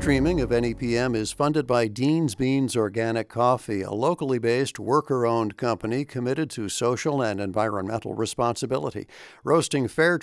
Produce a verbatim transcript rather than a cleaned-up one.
streaming of N E P M is funded by Dean's Beans Organic Coffee, a locally based, worker-owned company committed to social and environmental responsibility, roasting fair